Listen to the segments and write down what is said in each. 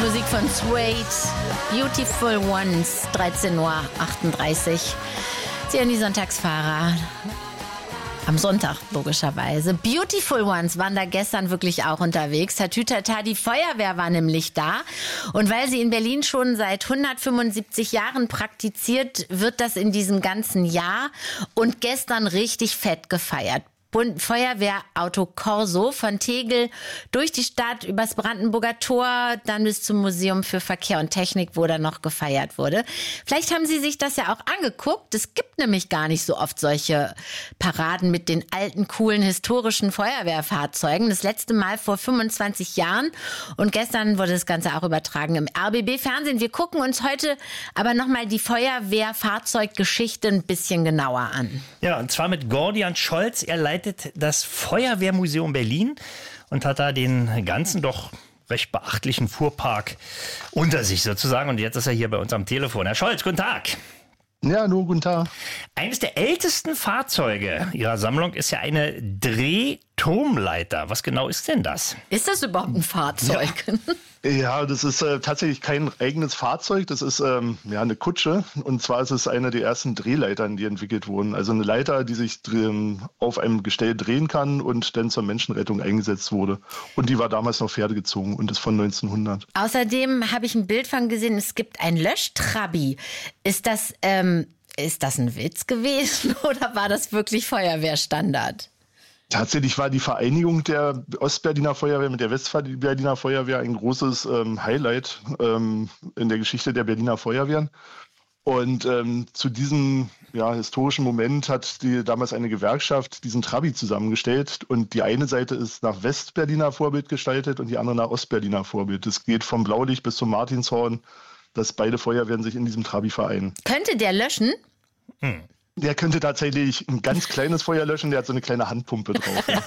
Musik von Suede, Beautiful Ones, 13:38 Uhr. Sie hören die Sonntagsfahrer. Am Sonntag, logischerweise. Beautiful Ones waren da gestern wirklich auch unterwegs. Tatütata, die Feuerwehr war nämlich da. Und weil sie in Berlin schon seit 175 Jahren praktiziert, wird das in diesem ganzen Jahr und gestern richtig fett gefeiert. Feuerwehrauto Corso von Tegel durch die Stadt, übers Brandenburger Tor, dann bis zum Museum für Verkehr und Technik, wo da noch gefeiert wurde. Vielleicht haben Sie sich das ja auch angeguckt. Es gibt nämlich gar nicht so oft solche Paraden mit den alten, coolen, historischen Feuerwehrfahrzeugen. Das letzte Mal vor 25 Jahren. Und gestern wurde das Ganze auch übertragen im RBB-Fernsehen. Wir gucken uns heute aber nochmal die Feuerwehrfahrzeuggeschichte ein bisschen genauer an. Ja, und zwar mit Gordian Scholz. Er leitet das Feuerwehrmuseum Berlin und hat da den ganzen doch recht beachtlichen Fuhrpark unter sich sozusagen. Und jetzt ist er hier bei uns am Telefon. Herr Scholz, guten Tag. Ja, hallo, guten Tag. Eines der ältesten Fahrzeuge Ihrer Sammlung ist ja eine Drehturmleiter. Was genau ist denn das? Ist das überhaupt ein Fahrzeug? Ja, das ist tatsächlich kein eigenes Fahrzeug. Das ist eine Kutsche. Und zwar ist es eine der ersten Drehleitern, die entwickelt wurden. Also eine Leiter, die sich auf einem Gestell drehen kann und dann zur Menschenrettung eingesetzt wurde. Und die war damals noch pferdegezogen und ist von 1900. Außerdem habe ich ein Bild von gesehen, es gibt ein Löschtrabi. Ist das ein Witz gewesen oder war das wirklich Feuerwehrstandard? Tatsächlich war die Vereinigung der Ostberliner Feuerwehr mit der Westberliner Feuerwehr ein großes Highlight in der Geschichte der Berliner Feuerwehren. Und zu diesem historischen Moment hat damals eine Gewerkschaft diesen Trabi zusammengestellt. Und die eine Seite ist nach Westberliner Vorbild gestaltet und die andere nach Ostberliner Vorbild. Es geht vom Blaulicht bis zum Martinshorn, dass beide Feuerwehren sich in diesem Trabi vereinen. Könnte der löschen? Der könnte tatsächlich ein ganz kleines Feuer löschen, der hat so eine kleine Handpumpe drauf. Ja.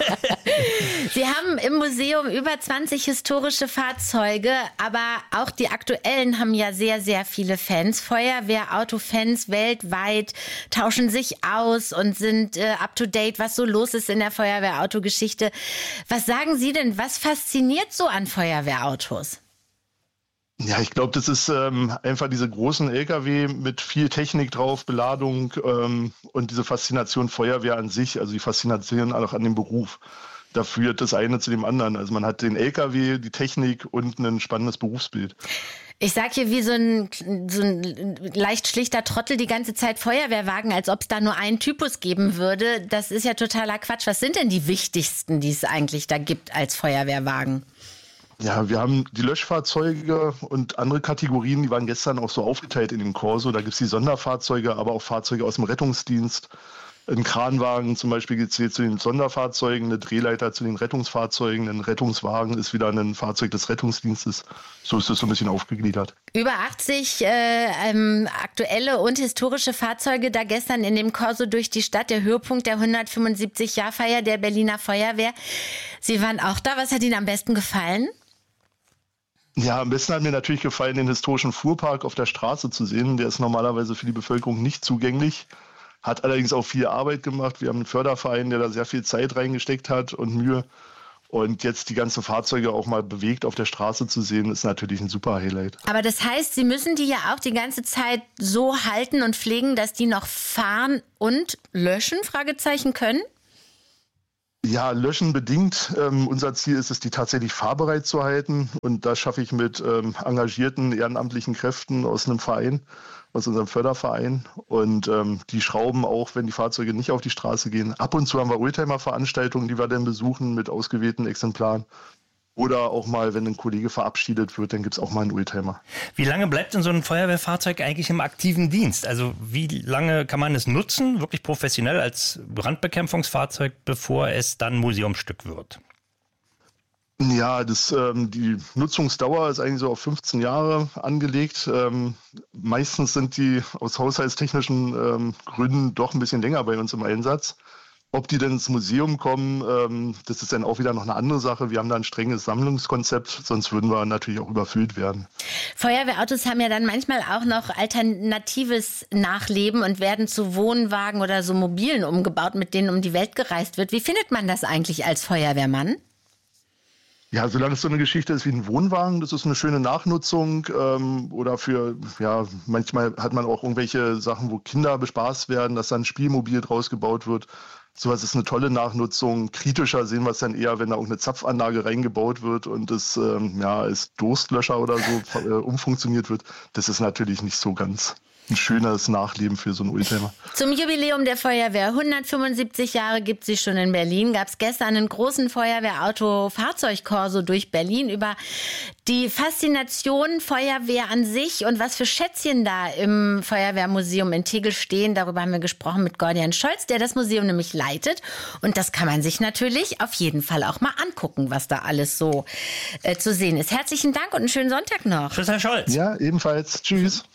Sie haben im Museum über 20 historische Fahrzeuge, aber auch die aktuellen haben ja sehr, sehr viele Fans. Feuerwehrautofans weltweit tauschen sich aus und sind up-to-date, was so los ist in der Feuerwehrautogeschichte. Was sagen Sie denn, was fasziniert so an Feuerwehrautos? Ja, ich glaube, das ist einfach diese großen LKW mit viel Technik drauf, Beladung und diese Faszination Feuerwehr an sich, also die Faszination auch an dem Beruf. Da führt das eine zu dem anderen. Also man hat den LKW, die Technik und ein spannendes Berufsbild. Ich sag hier wie so ein leicht schlichter Trottel die ganze Zeit Feuerwehrwagen, als ob es da nur einen Typus geben würde. Das ist ja totaler Quatsch. Was sind denn die wichtigsten, die es eigentlich da gibt als Feuerwehrwagen? Ja, wir haben die Löschfahrzeuge und andere Kategorien, die waren gestern auch so aufgeteilt in dem Corso. Da gibt es die Sonderfahrzeuge, aber auch Fahrzeuge aus dem Rettungsdienst. Ein Kranwagen zum Beispiel gezählt zu den Sonderfahrzeugen, eine Drehleiter zu den Rettungsfahrzeugen, ein Rettungswagen ist wieder ein Fahrzeug des Rettungsdienstes. So ist das so ein bisschen aufgegliedert. Über 80 aktuelle und historische Fahrzeuge da gestern in dem Corso durch die Stadt, der Höhepunkt der 175-Jahr-Feier der Berliner Feuerwehr. Sie waren auch da. Was hat Ihnen am besten gefallen? Ja, am besten hat mir natürlich gefallen, den historischen Fuhrpark auf der Straße zu sehen. Der ist normalerweise für die Bevölkerung nicht zugänglich, hat allerdings auch viel Arbeit gemacht. Wir haben einen Förderverein, der da sehr viel Zeit reingesteckt hat und Mühe. Und jetzt die ganzen Fahrzeuge auch mal bewegt auf der Straße zu sehen, ist natürlich ein super Highlight. Aber das heißt, Sie müssen die ja auch die ganze Zeit so halten und pflegen, dass die noch fahren und löschen, Fragezeichen, können? Ja, löschen bedingt. Unser Ziel ist es, die tatsächlich fahrbereit zu halten. Und das schaffe ich mit engagierten ehrenamtlichen Kräften aus einem Verein, aus unserem Förderverein. Und die schrauben auch, wenn die Fahrzeuge nicht auf die Straße gehen. Ab und zu haben wir Oldtimer-Veranstaltungen, die wir dann besuchen mit ausgewählten Exemplaren. Oder auch mal, wenn ein Kollege verabschiedet wird, dann gibt es auch mal einen Oldtimer. Wie lange bleibt denn so ein Feuerwehrfahrzeug eigentlich im aktiven Dienst? Also wie lange kann man es nutzen, wirklich professionell als Brandbekämpfungsfahrzeug, bevor es dann Museumsstück wird? Ja, die Nutzungsdauer ist eigentlich so auf 15 Jahre angelegt. Meistens sind die aus haushaltstechnischen Gründen doch ein bisschen länger bei uns im Einsatz. Ob die denn ins Museum kommen, das ist dann auch wieder noch eine andere Sache. Wir haben da ein strenges Sammlungskonzept, sonst würden wir natürlich auch überfüllt werden. Feuerwehrautos haben ja dann manchmal auch noch alternatives Nachleben und werden zu Wohnwagen oder so Mobilen umgebaut, mit denen um die Welt gereist wird. Wie findet man das eigentlich als Feuerwehrmann? Ja, solange es so eine Geschichte ist wie ein Wohnwagen, das ist eine schöne Nachnutzung oder manchmal hat man auch irgendwelche Sachen, wo Kinder bespaßt werden, dass dann ein Spielmobil draus gebaut wird. Sowas ist eine tolle Nachnutzung. Kritischer sehen wir es dann eher, wenn da irgendeine Zapfanlage reingebaut wird und das als Durstlöscher oder so umfunktionioniert wird. Das ist natürlich nicht so ganz ein schönes Nachleben für so einen Oldtimer. Zum Jubiläum der Feuerwehr, 175 Jahre gibt sie schon in Berlin, gab es gestern einen großen Feuerwehrauto-Fahrzeugkorso durch Berlin über die Faszination Feuerwehr an sich und was für Schätzchen da im Feuerwehrmuseum in Tegel stehen. Darüber haben wir gesprochen mit Gordian Scholz, der das Museum nämlich leitet. Und das kann man sich natürlich auf jeden Fall auch mal angucken, was da alles so zu sehen ist. Herzlichen Dank und einen schönen Sonntag noch. Tschüss, Herr Scholz. Ja, ebenfalls. Tschüss.